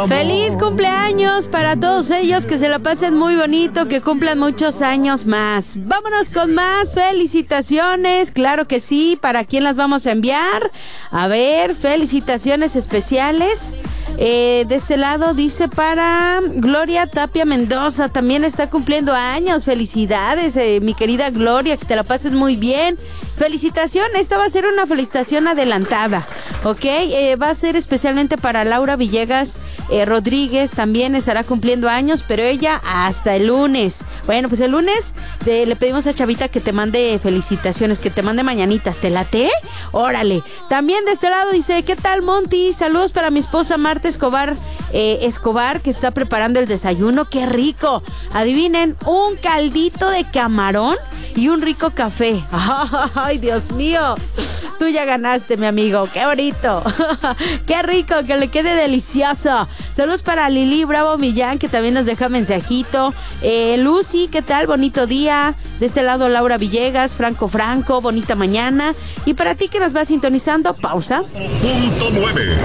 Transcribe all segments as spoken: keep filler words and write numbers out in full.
Feliz cumpleaños para todos ellos, que se la pasen muy bonito, que cumplan muchos años más. Vámonos con más felicitaciones, claro que sí. ¿Para quién las vamos a enviar? A ver, felicitaciones especiales. Eh, de este lado dice para Gloria Tapia Mendoza, también está cumpliendo años. Felicidades, eh, mi querida Gloria, que te la pases muy bien. Felicitación, esta va a ser una felicitación adelantada, ¿ok? Eh, va a ser especialmente para Laura Villegas eh, Rodríguez, también estará cumpliendo años, pero ella hasta el lunes. Bueno, pues el lunes de, le pedimos a Chavita que te mande felicitaciones, que te mande mañanitas. ¿Te late? Órale. También de este lado dice, ¿qué tal, Monty? Saludos para mi esposa Marta Escobar, eh, Escobar, que está preparando el desayuno. ¡Qué rico! Adivinen, un caldito de camarón y un rico café. ¡Ay, Dios mío! Tú ya ganaste, mi amigo. ¡Qué bonito! ¡Qué rico! Que le quede delicioso. Saludos para Lili Bravo Millán, que también nos deja mensajito. Eh, Lucy, ¿qué tal? Bonito día. De este lado, Laura Villegas, Franco Franco, bonita mañana. Y para ti que nos va sintonizando, pausa. Punto nueve.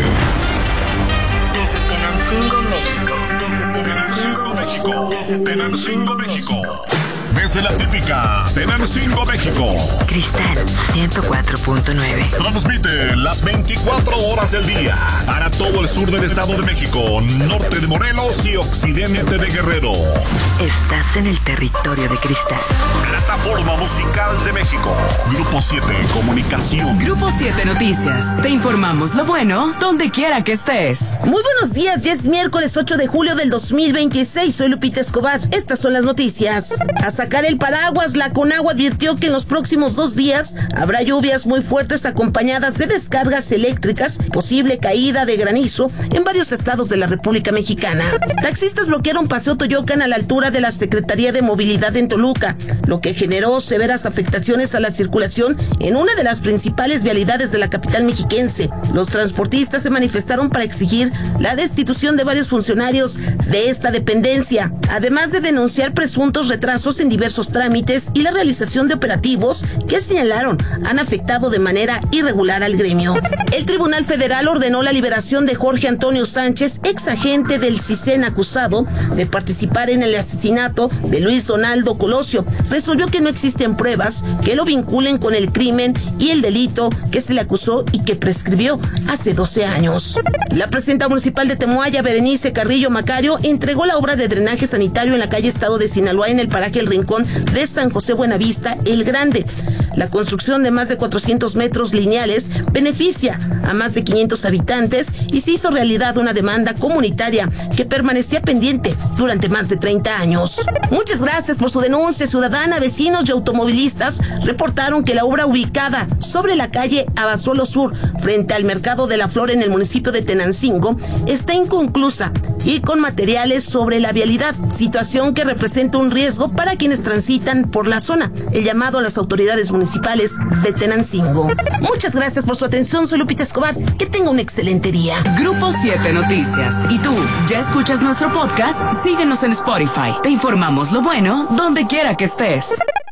Desde Tenancingo, México. Desde Tenancingo, México. Tenancingo, México. Desde la típica Tenancingo, México. Cristal ciento cuatro punto nueve. Transmite las veinticuatro horas del día para todo el sur del Estado de México, norte de Morelos y occidente de Guerrero. Estás en el territorio de Cristal. Plataforma Musical de México. Grupo siete Comunicación. Grupo siete Noticias. Te informamos lo bueno donde quiera que estés. Muy buenos días, ya es miércoles ocho de julio del dos mil veintiséis. Soy Lupita Escobar. Estas son las noticias. A sacar el paraguas, la Conagua advirtió que en los próximos dos días habrá lluvias muy fuertes acompañadas de descargas eléctricas, posible caída de granizo en varios estados de la República Mexicana. Taxistas bloquearon Paseo Toyocan a la altura de la Secretaría de Movilidad en Toluca, lo que generó severas afectaciones a la circulación en una de las principales vialidades de la capital mexiquense. Los transportistas se manifestaron para exigir la destitución de varios funcionarios de esta dependencia, además de denunciar presuntos retrasos en diversos trámites y la realización de operativos que señalaron han afectado de manera irregular al gremio. El Tribunal Federal ordenó la liberación de Jorge Antonio Sánchez, ex agente del CISEN acusado de participar en el asesinato de Luis Donaldo Colosio. Resolvió que no existen pruebas que lo vinculen con el crimen y el delito que se le acusó y que prescribió hace doce años. La presidenta municipal de Temoaya, Berenice Carrillo Macario, entregó la obra de drenaje sanitario en la calle Estado de Sinaloa en el paraje El Rincón de San José Buenavista, El Grande. La construcción de más de cuatrocientos metros lineales beneficia a más de quinientos habitantes y se hizo realidad una demanda comunitaria que permanecía pendiente durante más de treinta años. Muchas gracias por su denuncia ciudadana. Vecinos y automovilistas reportaron que la obra ubicada sobre la calle Abasolo Sur, frente al Mercado de la Flor en el municipio de Tenancingo, está inconclusa y con materiales sobre la vialidad, situación que representa un riesgo para quienes transitan por la zona. El llamado a las autoridades municipales de Tenancingo. Muchas gracias por su atención. Soy Lupita Escobar. Que tenga un excelente día. Grupo siete Noticias. ¿Y tú ya escuchas nuestro podcast? Síguenos en Spotify. Te informamos lo bueno donde quiera que estés.